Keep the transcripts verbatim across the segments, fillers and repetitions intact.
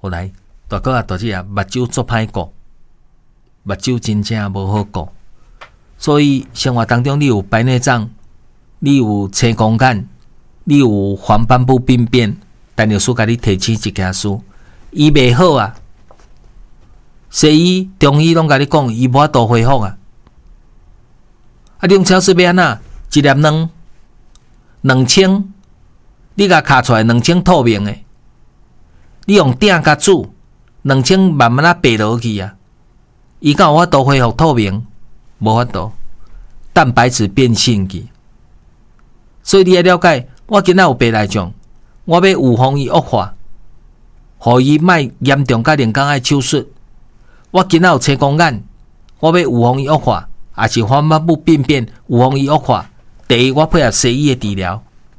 后来大哥啊大姐啊，目睭足歹顾，目睭真正无好顾。所以生活当中，你有白内障，你有青光眼，你有黄斑部病变，陈药师甲你提醒一件事，伊袂好啊。西医、中医拢甲你讲，伊无法度恢复啊。啊，你用超市要安怎？一粒卵，两千，你甲卡出来两千透明的，你用鼎甲煮，两千慢慢啊白落去啊。伊敢有法度恢复透明？无法度，蛋白质变性去。所以你要了解，我今仔有白内障，我要预防伊恶化，互伊莫严重甲连工爱手术。我今仔有青光眼，我要预防伊恶化，也是黄斑部病变，预防伊恶化。第一，我配合西医的治疗，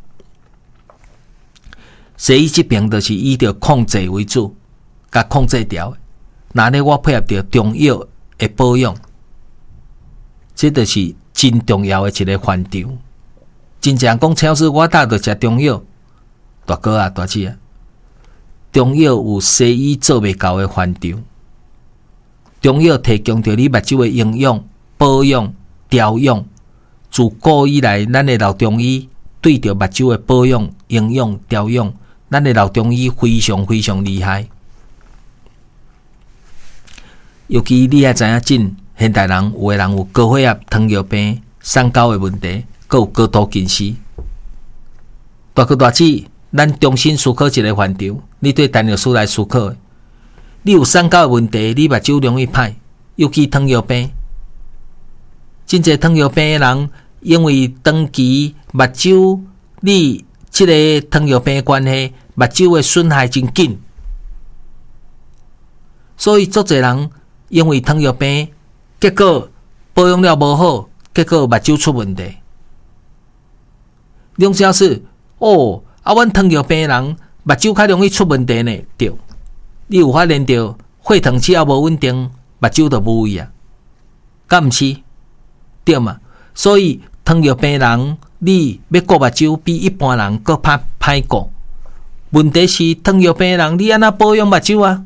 西医这边就是以着控制为主，甲控制掉。那呢，我配合着中药的保养，这就是真重要的一个范畴。真正讲超市，我搭着食中药，大哥啊，大姐啊，中药有西医做袂到的范畴。中药提供着你目睭的营养、保养、调养。自古以来，咱的老中医对着目睭的保养、营养、调养，咱的老中医非常非常厉害。尤其你也知影，真现代人有的人有高血压、糖尿病、三高的问题，还有高度近视。大哥大姐，咱重新思考一个范畴，你对陈药师来思考的。你有三高的问题，你目睭容易歹，尤其糖尿病。真侪糖尿病的人，因为长期目睭你这个糖尿病的关系，目睭的损害真紧，所以足侪人因为糖尿病，结果保养了无好，结果目睭出问题。两小是哦，啊，阮糖尿病的人目睭较容易出问题呢，对。你有发现到血糖只要无稳定，目睭就无位啊，敢毋是？对嘛？所以糖尿病人你要顾目睭，比一般人搁较歹顾。问题是糖尿病人你安怎保养目睭啊？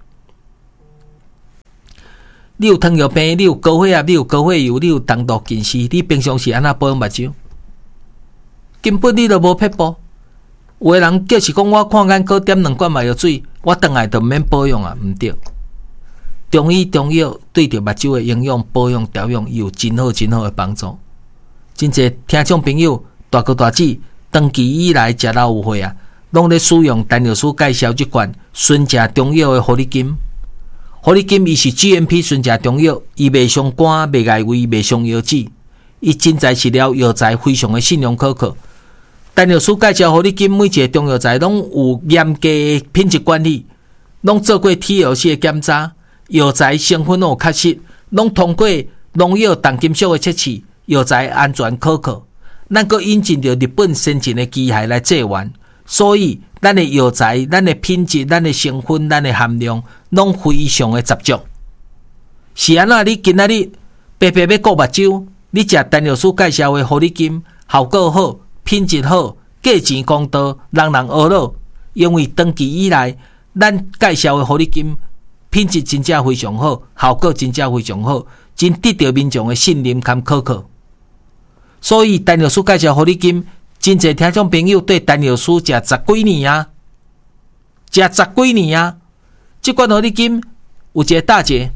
你有糖尿病，你有高血压，你有高血油，你有重度近视，你平常时安怎保养目睭？根本你都无撇步。有的人就是讲我看眼科点两罐麻药水，我倒来就毋免保养啊，毋对。中医中药对着目睭的营养保养调养有真好真好的帮助。真侪听众朋友大哥大姐，长期以来食老有血啊，拢咧使用陈药师介绍这款纯正中药的活力金。活力金伊是 G M P 纯正中药，伊袂伤肝、袂碍胃、袂伤腰子，伊真材实料，药材非常的信用可靠。陈药师介绍活力金，每一个中药材拢有严格的品质管理，拢做过 T L C 的检查。药材成分拢有确实，拢通过农药重金属的测试，药材安全可靠。咱阁引进着日本先进的机械来制原，所以咱的药材、咱的品质、咱的成分、咱的含量，拢非常的十足。是安怎？你今仔日白白要顾目睭，你食陈药师介绍的活力金，效果好，品质好，价钱公道，人人学乐。因为长期以来，咱介绍的活力金。品质真正非常好，效果真正非常好，真得到民众的信任和可靠。所以陈药师介绍活力金，真侪听众朋友对陈药师食十几年啊，食十几年啊。这款活力金有一个大姐，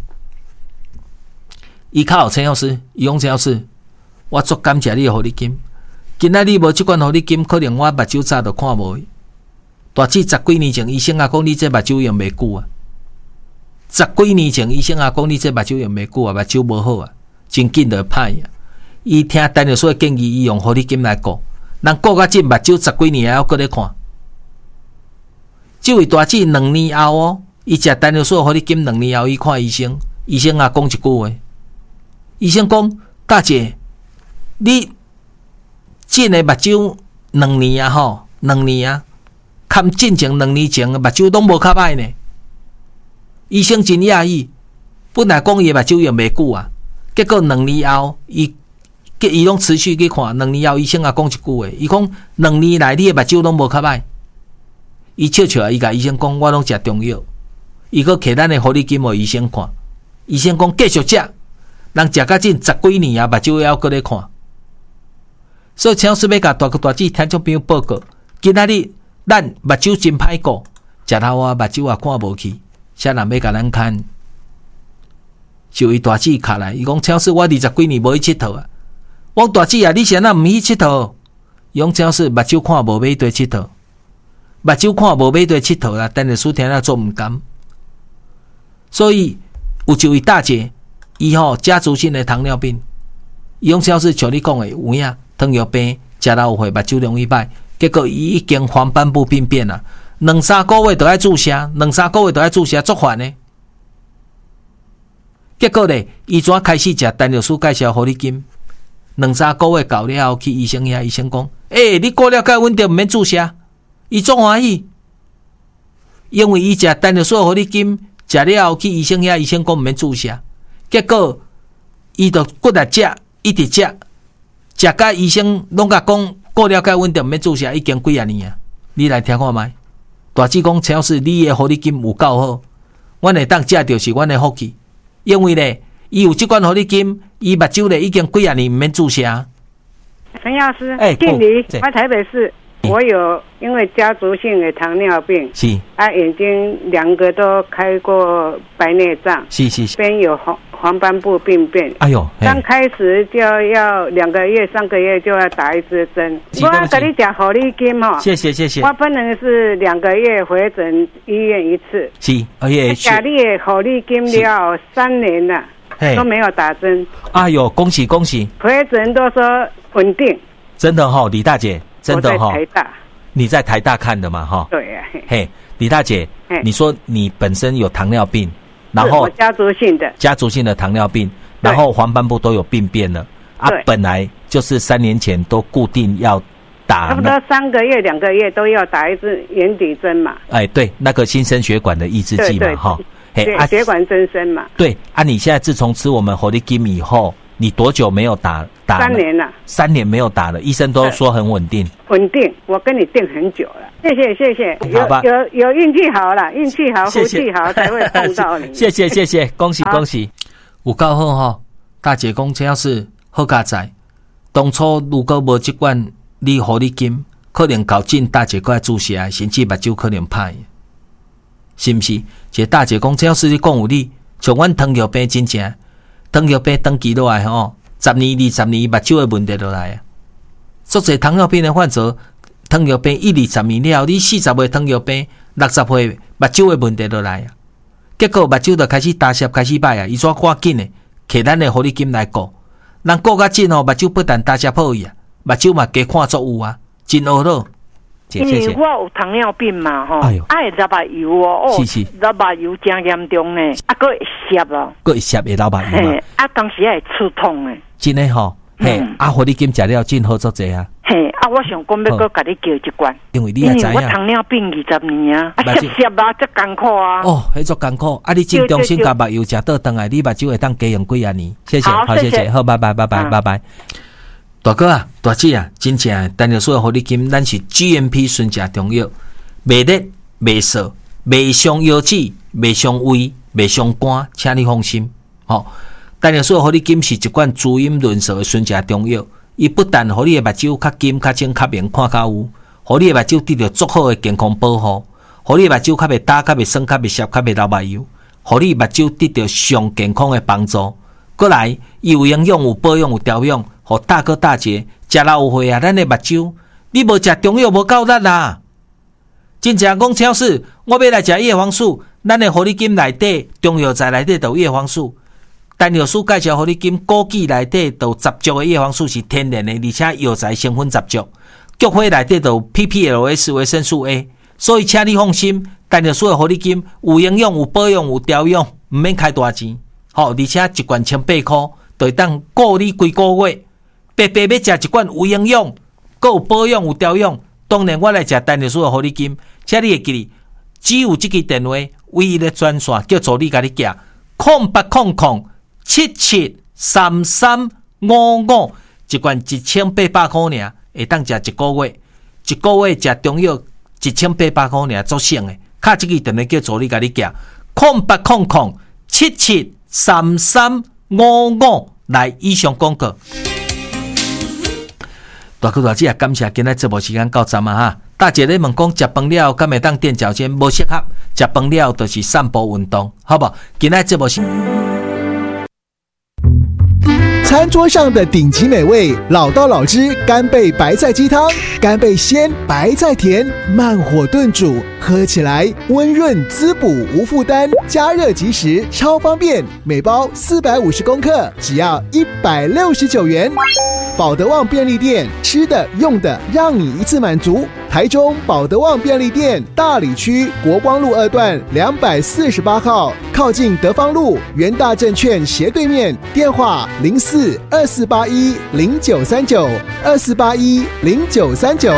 伊靠陈药师，伊讲陈药师，我足感谢你的活力金。今仔日无这款活力金，可能我目睭早就看无去。大致十几年前，医生也讲你这目睭用袂久啊。十几年前，医生也讲你这目睭用袂久啊，目睭无好啊，真紧就歹啊。伊听陈药师的建议，伊用活力金来顾，人顾到这目睭十几年还要搁咧看。这位大姐两年后哦，伊食陈药师的活力金，两年后伊看医生，医生也讲一句话，医生讲大姐，你这个目睭两年啊吼，两年啊，看进前两年前的目睭拢无较歹呢。医生真讶异，本来讲伊目睭用袂久啊，结果两年后，伊伊拢持续去看，两年后医生也讲一句话，伊讲两年来你的目睭拢无较歹。伊笑笑啊，伊甲医生讲，我拢食中药， 伊个摕咱的护理金互医生看，医生讲继续食，人食甲真十几年啊，目睭还要搁咧看。所以请师要甲大哥大姐听众朋友报告，今仔日咱目睭真歹顾，食头啊目睭也看无去，啥人要甲咱看？就伊大姊卡来，伊讲请师我二十几年无去佚佗啊。我大姊啊，你是安那毋去佚佗？伊讲请师目睭看无买对佚佗，目睭看无买对佚佗啦，但是书听了做毋甘。所以有一位大姐，伊吼家族性的糖尿病，伊讲请师像你讲的有影。糖尿病食到有血，目睭容易歹，结果伊已经黄斑部病变啦，两三个月都要注射，两三个月都要注射，足烦的。结果咧，伊怎开始食陈律师介绍护理金，两三个月到了后去医生遐，医生讲：，诶、欸，你过了解稳定，毋免注射。伊足欢喜，因为伊食陈律师护理金，食了后去医生遐，医生讲毋免注射。结果伊就骨力食，一直食。食甲医生拢甲讲过了解稳定，免注射，已经几啊年啊！你来听看觅。大姊讲，陈老师，你的护理金有够好，阮会当食着是阮的福气，因为咧，伊有即款护理金，伊目睭咧已经几啊年毋免注射。 陈药师，哎，姓李，我台北市，我有因为家族性的糖尿病， 是啊，眼睛两个都开过白内障， 是是是， 边有黄黄斑部病变。 哎呦， 刚开始就要两个月、三个月就要打一支针。我要跟你讲护理金哈， 谢谢谢谢。 我本人是两个月回诊医院一次， 是，而且打你的护理金了三年了，都没有打针。 哎呦，恭喜恭喜！ 回诊都说稳定。 真的哈、哦，李大姐，真的哈、哦。 我在台大。 你在台大看的嘛哈？ 对呀、啊。 嘿，李大姐，你说你本身有糖尿病。然后家族性的家族性的糖尿病，然后黄斑部都有病变了啊，本来就是三年前都固定要打， 差不多三个月、两个月都要打一支眼底针嘛。 哎，对，那个新生血管的抑制剂嘛，哈， 嘿，啊，血管增生嘛。 对啊，你现在自从吃我们活力金以后，你多久没有打打？ 三年了， 三年没有打了，医生都说很稳定。 稳定，我跟你定很久了。谢谢谢谢， 好吧， 有有有运气好了，运气好，福气好才会碰到你。 谢谢谢谢，恭喜恭喜，有够好哈！大姐讲这要是好佳哉，当初如果无这款你护理金，可能搞进大姐过来注射，甚至目睭可能歹，是不是？这大姐讲这要是你讲有理，像阮糖尿病真正，糖尿病长期落来吼，十年二十年目睭的问题落来啊，足侪糖尿病的患者。糖尿病一二十年了，你四十岁糖尿病，六十岁目睭的问题就来啊。结果目睭就开始打斜，开始歹啊。伊怎赶紧的，摕咱的护理金来顾，人顾较紧哦，目睭不但打斜好去啊，目睭嘛加看足有啊，真恶咯。 因为我有糖尿病嘛吼，哎呦，爱流目油哦， 是是， 流目油真严重呢，啊，佫会涩咯， 佫会涩会流目油嘛， 啊，当时会出痛诶， 真诶吼。嘿，啊，护理金食了真好做济啊！ 嘿，啊，我想讲要搁甲你叫一罐， 因为你也知影， 我糖尿病二十年啊，啊，涩涩啊，这艰苦啊！ 哦，迄足艰苦，啊，你真中心甲目油食倒转来，你目睭会当加用几啊年？谢谢，好，谢谢，好，拜拜，拜拜，拜拜。大哥啊，大姐啊，真正陈律师的护理金，咱是 G M P 纯正中药，袂烈、袂涩、袂伤腰子、袂伤胃、袂伤肝，请你放心，吼。陈律师的护理金是一款滋阴润燥的纯正中药，伊不但互你的目睭较金、较清、较明、看较有，互你的目睭得到足好的健康保护，互你的目睭较袂打、较袂酸、较袂涩、较袂流目油，互你目睭得到上健康的帮助。过来，伊有营养、有保养、有调养，互大哥大姐食老有血啊！咱的目睭，你无食中药无够力啦！真正讲超市，我要来食叶黄素，咱的护理金内底中药材内底都有叶黄素。陈律师介绍护理金，枸杞内底都十足的叶黄素是天然的，而且药材成分十足。菊花内底都有 P P L S 维生素 A， 所以请你放心，陈律师的护理金有营养、有保养、有调养，唔免开大钱。好，而且一罐千八块，就会当顾你几个月。白白要食一罐有营养、够有保养、有调养，当然我来食陈律师的护理金，请你会记哩，只有这个电话唯一的专线叫助理甲你寄，空八空空。七七三三五五，一罐一千八百块尔，会当食一个月，一个月食中药一千八百块尔，足省的。卡这个电话叫助理甲你寄， 空八空空七七三三五五来以上广告。大哥大姐也感谢今日节目时间到站啊哈！大姐你问讲食饭了敢会当垫脚尖？无适合，食饭了就是散步运动，好不好？今日节目是。 餐桌上的顶级美味，老道老汁干贝白菜鸡汤，干贝鲜，白菜甜，慢火炖煮，喝起来温润滋补无负担，加热即食，超方便。每包四百五十公克，只要一百六十九元。保德旺便利店，吃的用的让你一次满足。台中保德旺便利店大里区国光路二段两百四十八号，靠近德芳路元大证券斜对面，电话零四二四八一零九三九二四八一零九三九。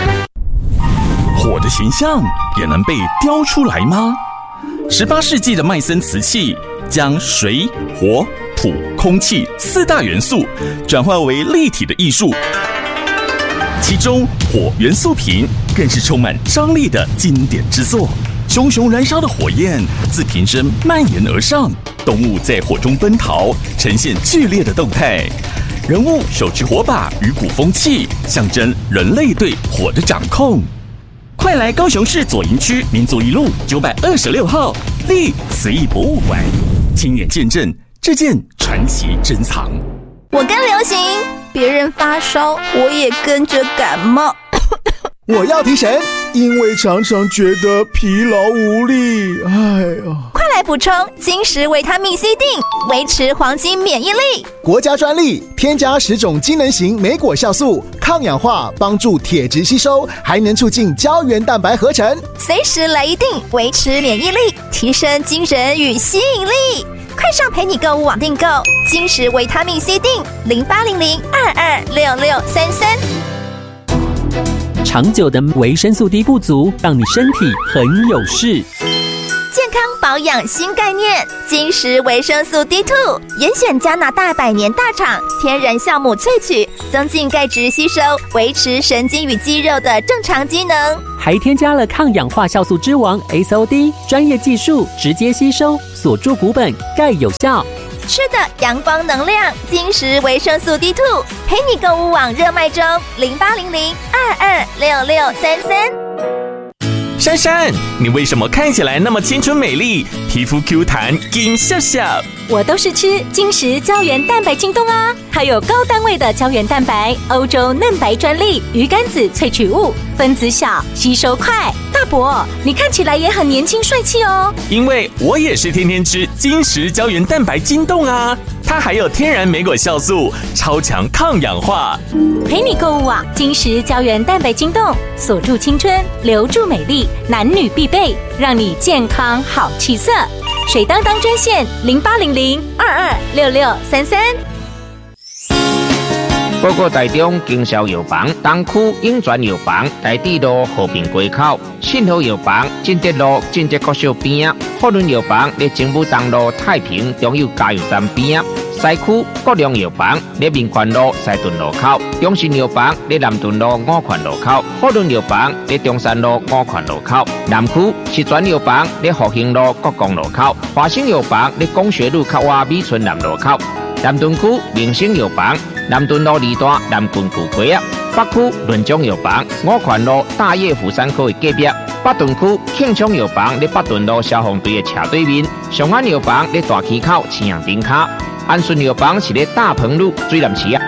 火的形象也能被雕出来吗？十八世纪的麦森瓷器将水、火、土、空气四大元素转化为立体的艺术，其中火元素瓶更是充满张力的经典之作。熊熊燃烧的火焰自瓶身蔓延而上，动物在火中奔逃，呈现剧烈的动态。人物手持火把与鼓风器，象征人类对火的掌控。快来高雄市左营区民族一路九百二十六号立瓷艺博物馆，亲眼见证这件传奇珍藏。 我跟流行，别人发烧，我也跟着感冒。 我要提神，因为常常觉得疲劳无力。哎呀， 快来补充金石维他命 C 锭，维持黄金免疫力。 国家专利，添加十种机能型莓果酵素，抗氧化，帮助铁质吸收，还能促进胶原蛋白合成。 随时来一锭，维持免疫力，提升精神与吸引力。快上陪你购物网订购金石维他命 C 锭，零八零零二二六六三三。 长久的维生素 D 不足，让你身体很有事。 健康保养新概念，金石维生素 D 二 严选加拿大百年大厂天然酵母萃取，增进钙质吸收，维持神经与肌肉的正常机能， 还添加了抗氧化酵素之王 S O D， 专业技术直接吸收，锁住骨本，钙有效。 吃的阳光能量，金石维生素 D 二 陪你购物网热卖中，零八零零二二六六三三。 珊珊，你为什么看起来那么青春美丽，皮肤 Q 弹金笑笑？ 我都是吃金石胶原蛋白进冻啊，它有高单位的胶原蛋白，欧洲嫩白专利鱼肝子萃取物，分子小，吸收快。大伯，你看起来也很年轻帅气哦。 因为我也是天天吃金石胶原蛋白进冻啊，它还有天然莓果酵素，超强抗氧化。 陪你购物网，金石胶原蛋白进冻，锁住青春，留住美丽，男女必备，让你健康好气色。水当当专线零八零零二二六六三三。 报告台中经销药房东区永泉药房台地路和平街口，信和药房进德路进德国小边，福伦药房在政府东路太平中油加油站边，西区国良药房在民权路西屯路口，中信药房在南屯路五权路口，福伦药房在中山路五权路口，南区石泉药房在复兴路国光路口，华兴药房在工学路靠外美村南路口，南屯区明星药房南屯路二段南郡古街啊，北区润中药房五权路大叶福山科的隔壁，北屯区庆昌药房在北屯路消防队的斜对面，上安药房在大溪口青阳顶卡，安顺药房是在大鹏路水南市啊。